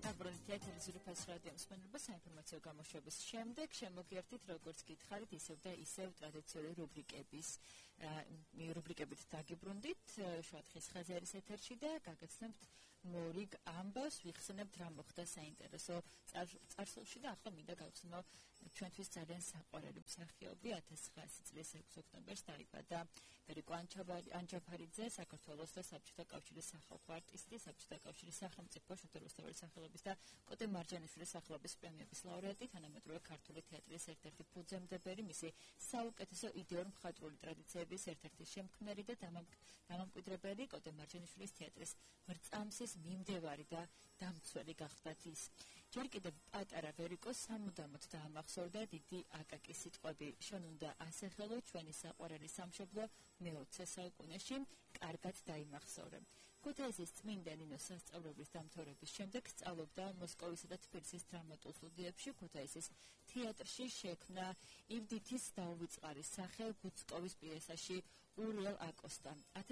დაბრუნდით თეატრის რიფას რადიოს მსმენელობა საინფორმაციო გამოშვების შემდეგ შემოგიერთით როგორც გითხარით ისევ და ისევ ტრადიციული რუბრიკებით დაგიბრუნდით შუათხის ხაზი არის ეთერში და გაგაცნობთ მორიგ ამბავს ვიხსენებთ რა მოხდა საინტერესო წარსულში და ახლა მინდა გავხსნო ჩვენთვის ძალიან საყვარელი მსახიობი 1900 წლის 6 ოქტომბერს დაიბადა ვერიკო ანჯაფარიძე საქართველოს და საბჭოთა კავშირის სახალხო არტისტი საბჭოთა კავშირის სახელმწიფო შოთა რუსთაველის სახელობის და კოტე მარჯანიშვილის სახელობის პრემიების ლაურეატი თანამედროვე ქართული თეატრის ერთ-ერთი ფუძემდებელი მისი საუკეთესო იდეური მხატვრული ტრადიციების ერთ-ერთი შემქმნელი და დამამკვიდრებელი კოტე მარჯანიშვილის თეატრის მრწამსის მიმდევარი და დამცველი გახდათ ის ჯერ კიდევ პატარა ვერიკოს სამუდამოდ დაამახსოვრდა დიდი აკაკის სიტყვები შენ უნდა ასახელო ჩვენი საყვარელი სამშობლო მე-20 საუკუნეში კარგად დაიმახსოვრე ქუთაისის წმინდა ნინოს სასწავლებლის დამთავრების შემდეგ სწავლობდა მოსკოვისა და თბილისის დრამატულ სტუდიებში ქუთაისის თეატრში შექმნა ივდითის დაუვიწყარი სახე გუცკოვის პიესაში ურიელ აკოსტა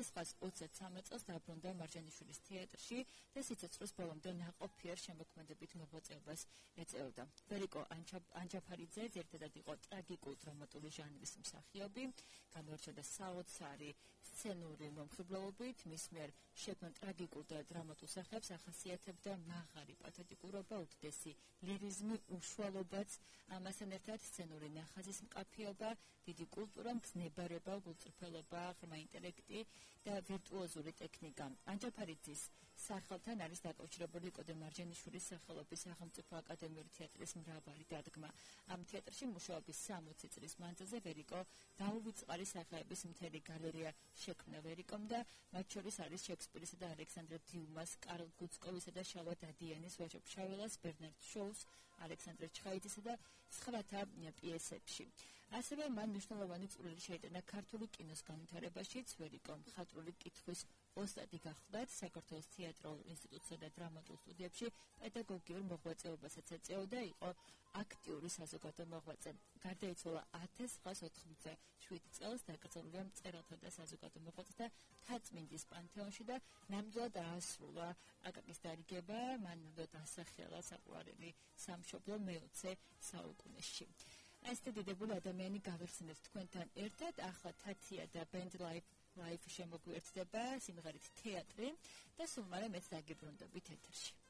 1923 წელს დაბრუნდა მარჯანიშვილის თეატრში და სიცოცხლის ბოლომდე ნაყოფიერ შემოქმედებით მოღვაწეობას ეწეოდა. ვერიკო ანჯაფარიძე ერთადად იყო ტრაგიკულ დრამატული ჟანრის მსახიობი, გამოირჩეოდა საოცარი სცენური მომხიბლელობით, მის მიერ შექმნილ ტრაგიკულ და დრამატულ სახეებს ახასიათებდა მაღალი პათეტიკურობა, უდიდესი ლირიზმი, უშუალობაც, ამასთან ერთად სცენური ნახაზის მკაფიობა, დიდი კულტურა, მგზნებარება, გულწრფელობა, ღრმა ინტელექტი და ვირტუოზული ტექნიკა. ანჯაფარიძის სახელთან არის დაკავშირებული კოტე მარჯანიშვილის სახელობის სახელმწიფო აკადემიური თეატრის მრავალი დადგმა. ამ თეატრში მუშაობის 60 წლის მანძილზე ვერიკო დაუვიწყარი სახეების მთელი გალერეა შექმნა ვერიკომ და მათ შორის არის შექსპირისა და ალექსანდრე დიუმას, კარლ გუცკოვისა და შალვა დადიანის, ვაჟა ფშაველას, ბერნარდ შოუს, ალექსანდრე ჩხაიძისა და სხვათა პიესებში. ასევე მან მნიშვნელოვანი წვლილი შეიტანა ქართული კინოს განვითარებაშიც, ვერიკო მხატვრული კითხვის ოსტატი გახლდათ საქართველოს თეატრალურ ინსტიტუტსა და დრამატულ სტუდიებში პედაგოგიურ მოღვაწეობასაც ეწეოდა, იყო აქტიური საზოგადო მოღვაწე. გარდაიცვალა 1987 წელს, დაკრძალულია მწერალთა და საზოგადო მოღვაწეთა მთაწმინდის პანთეონში და ნამდვილად დაასრულა აკაკის დარიგება, მან ნამდვილად ასახელა საყვარელი სამშობლო მე-20 საუკუნეში. ეს დიდებული ადამიანი გავიხსენებთ თქვენთან ერთად, ახლა თათია და ბენდ ლაიფ შემოგვიერთდება სიმღერით თეატრი და სულ მალე მეც დაგიბრუნდებით ეთერში.